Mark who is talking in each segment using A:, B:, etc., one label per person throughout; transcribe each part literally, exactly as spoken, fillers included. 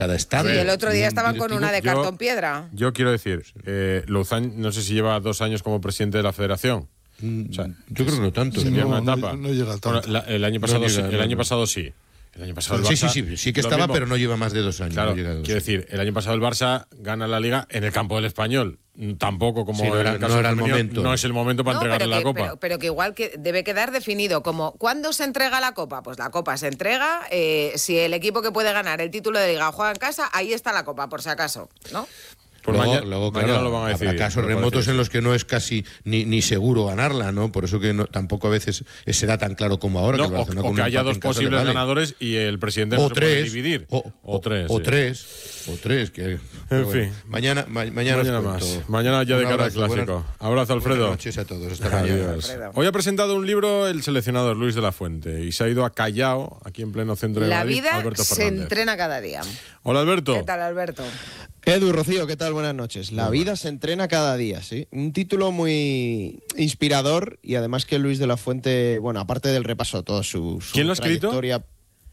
A: cada estado.
B: Sí, el otro día estaban
A: Directivo.
B: con una de
C: Yo-
B: cartón piedra.
C: Yo quiero decir, eh, Louzán no sé si lleva dos años como presidente de la federación. O sea,
A: Yo creo que no tanto.
C: sería
D: No,
C: una
D: no-
C: etapa.
D: no llega tanto.
C: Bueno, la- el año
A: No
C: pasado
A: llega,
C: sí. El
A: no,
C: año
A: no.
C: pasado sí. El año pasado el
A: Sí,
C: Barça,
A: sí, sí, sí que
C: lo
A: estaba,
C: mismo.
A: pero no lleva más de dos años.
C: Claro,
A: no llega a dos.
C: quiero decir, el año pasado el Barça gana la Liga en el campo del Español. Tampoco como
A: Sí, no
C: era
A: era-
C: el caso
A: no era el
C: femenino,
A: momento.
C: no es el momento para
B: No,
C: entregarle
B: pero
C: la
B: que,
C: copa.
B: Pero, pero que igual que debe quedar definido como ¿cuándo se entrega la copa? Pues la copa se entrega, eh, si el equipo que puede ganar el título de Liga juega en casa, ahí está la copa, por si acaso, ¿no?
C: Pues
A: luego,
C: mañana,
A: luego,
C: mañana
A: claro,
C: lo van a
A: habrá
C: decidir.
A: casos
C: me parece
A: remotos
C: que
A: en
C: sí.
A: los que no es casi ni, ni seguro ganarla, ¿no? Por eso que no, tampoco a veces será tan claro como ahora.
C: No,
A: que el
C: o,
A: Barcelona
C: o
A: con
C: que
A: un
C: haya
A: empate
C: dos
A: en casa le
C: posibles
A: vale.
C: ganadores y el presidente no
A: O
C: se puede
A: tres,
C: dividir.
A: o,
C: o tres.
A: o
C: sí.
A: tres, o tres. Que, pero bueno,
C: fin.
A: Mañana, ma- mañana, os
C: Mañana
A: cuento.
C: más. Mañana ya de
A: Un
C: cara al
A: abrazo,
C: clásico.
A: buenas-
C: Abrazo, Alfredo.
A: Buenas noches a todos. Hasta mañana.
C: Adiós.
B: Alfredo.
C: Hoy ha presentado un libro el seleccionador Luis de la Fuente y se ha ido a Callao, aquí en pleno centro de
B: La
C: Madrid,
B: vida
C: Alberto
B: se
C: Fernández.
B: entrena cada día.
C: Hola, Alberto.
B: ¿Qué tal, Alberto?
E: Edu, Rocío, ¿qué tal? Buenas noches. La vida se entrena cada día, ¿sí? Un título muy inspirador y además que Luis de la Fuente, bueno, aparte del repaso a toda su, su
C: ¿Quién lo ha escrito?
E: trayectoria-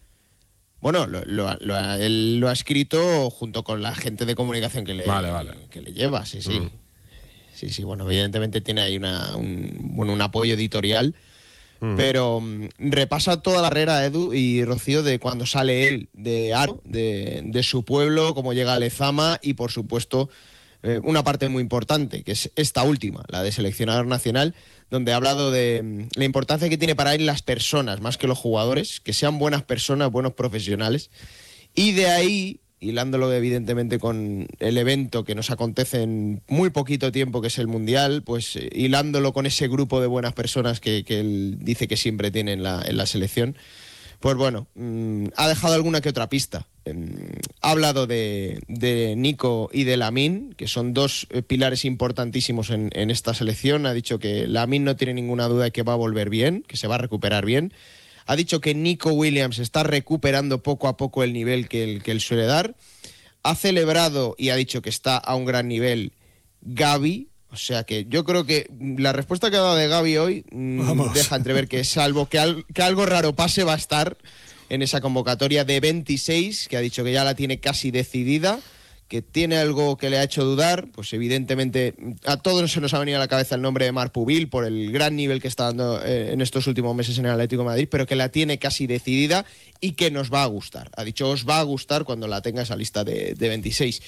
E: Bueno, lo, lo ha- lo ha- él lo ha escrito junto con la gente de comunicación que le,
C: Vale, vale.
E: que le lleva, sí, sí.
C: Mm.
E: Sí, sí, bueno, evidentemente tiene ahí una, un, bueno, un apoyo editorial.
C: Mm.
E: Pero mm, repasa toda la carrera, Edu y Rocío, de cuando sale él de Aro, de, de su pueblo, cómo llega a Lezama y, por supuesto, eh, una parte muy importante, que es esta última, la de seleccionador nacional, donde ha hablado de mm, la importancia que tiene para él las personas, más que los jugadores, que sean buenas personas, buenos profesionales. Y de ahí, hilándolo evidentemente con el evento que nos acontece en muy poquito tiempo, que es el Mundial, pues eh, hilándolo con ese grupo de buenas personas que, que él dice que siempre tiene en la, en la selección, pues bueno, mmm, ha dejado alguna que otra pista. Em, ha hablado de, de Nico y de Lamine, que son dos eh, pilares importantísimos en, en esta selección. Ha dicho que Lamine no tiene ninguna duda de que va a volver bien, que se va a recuperar bien. Ha dicho que Nico Williams está recuperando poco a poco el nivel que él, que él suele dar. Ha celebrado y ha dicho que está a un gran nivel Gavi. O sea que yo creo que la respuesta que ha dado de Gavi hoy mmm,
D: Vamos.
E: deja entrever que salvo que, al, que algo raro pase va a estar en esa convocatoria de veintiséis, que ha dicho que ya la tiene casi decidida, que tiene algo que le ha hecho dudar. Pues evidentemente a todos se nos ha venido a la cabeza el nombre de Marc Pubil por el gran nivel que está dando eh, en estos últimos meses en el Atlético de Madrid, pero que la tiene casi decidida y que nos va a gustar. Ha dicho, os va a gustar cuando la tenga esa lista de, de veintiséis.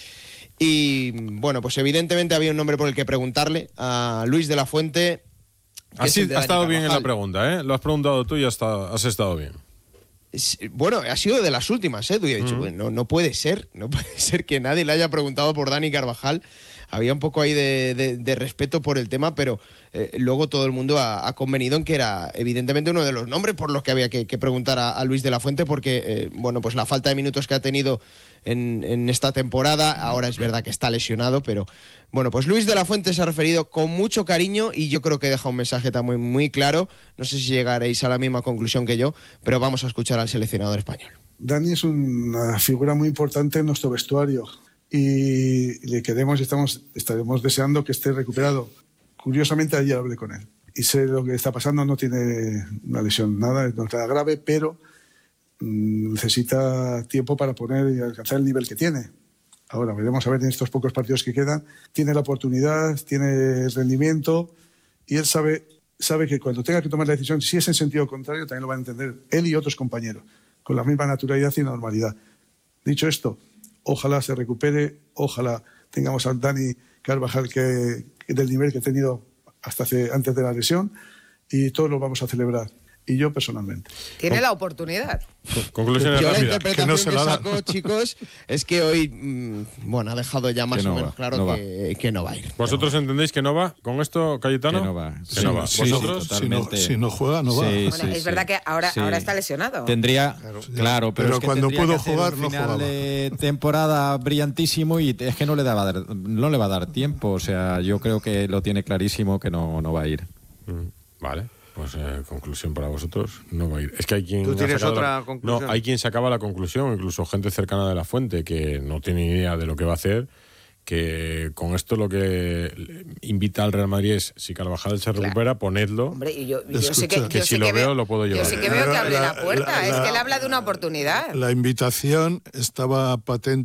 E: Y bueno, pues evidentemente había un nombre por el que preguntarle a Luis de la Fuente. que es
C: Así
E: el de
C: ha
E: Dani
C: estado bien en la
E: Carvajal.
C: pregunta, ¿eh? Lo has preguntado tú y has estado, has estado bien.
E: Es- Bueno, ha sido de las últimas, ¿eh? Y he dicho,
C: Mm.
E: bueno, no, no puede ser, no puede ser que nadie le haya preguntado por Dani Carvajal. Había un poco ahí de, de- de respeto por el tema, pero eh, luego todo el mundo ha, ha convenido en que era evidentemente uno de los nombres por los que había que, que preguntar a, a Luis de la Fuente, porque eh, bueno, pues la falta de minutos que ha tenido en, en esta temporada, ahora es verdad que está lesionado, pero bueno, pues Luis de la Fuente se ha referido con mucho cariño y yo creo que deja un mensaje también muy claro. No sé si llegaréis a la misma conclusión que yo, pero vamos a escuchar al seleccionador español.
D: Dani es una figura muy importante en nuestro vestuario y le queremos y estamos, estaremos deseando que esté recuperado. Curiosamente ayer hablé con él y sé lo que está pasando, no tiene una lesión, nada, no está grave, pero mm, necesita tiempo para poner y alcanzar el nivel que tiene. Ahora veremos a ver en estos pocos partidos que quedan. Tiene la oportunidad, tiene el rendimiento y él sabe, sabe que cuando tenga que tomar la decisión, si es en sentido contrario, también lo van a entender él y otros compañeros, con la misma naturalidad y normalidad. Dicho esto, ojalá se recupere, ojalá tengamos a Dani Carvajal que, que del nivel que ha tenido hasta hace, antes de la lesión y todos lo vamos a celebrar. Y yo personalmente.
B: Tiene la oportunidad.
C: Conclusiones
E: Yo la
C: rápidas.
E: interpretación
D: que no
E: que,
D: se la dan.
E: saco, chicos, es que hoy, mmm, bueno, ha dejado ya más
F: Que no
E: o menos
F: va,
E: claro
F: no va.
E: que, que no va a ir.
C: ¿Vosotros entendéis que no va con esto, Cayetano?
F: Que no va.
C: Que no va.
D: Sí,
C: ¿Vosotros?
D: sí, si, no,
F: Totalmente.
D: si no juega, no va.
F: Sí,
B: Bueno,
F: sí,
B: es
F: sí.
B: verdad que ahora,
F: Sí.
B: ahora está lesionado.
F: Tendría, claro, pero,
D: Pero
F: es que
D: cuando
F: tendría
D: pudo
F: que hacer
D: jugar,
F: un
D: no
F: final
D: jugaba.
F: de temporada brillantísimo y es que no le, daba dar- no le va a dar tiempo. O sea, yo creo que lo tiene clarísimo que no, no va a ir.
C: Mm, Vale. Pues eh, conclusión para vosotros, no va a ir. Es que hay quien...
G: ¿Tú
C: ha
G: tienes
C: sacado
G: otra
C: la-
G: conclusión?
C: No, hay quien sacaba la conclusión, incluso gente cercana de la Fuente, que no tiene ni idea de lo que va a hacer, que con esto lo que invita al Real Madrid es, si Carvajal se recupera, ponedlo.
B: Hombre, y yo, yo
D: Escucha,
B: sí que,
C: que
B: yo
C: si
B: sí
C: lo
B: que
C: veo, lo puedo llevar.
B: Yo sí que veo que abre la,
D: La-
B: puerta,
D: la-
B: es
D: la-
B: que él habla de una oportunidad.
D: La invitación estaba patente.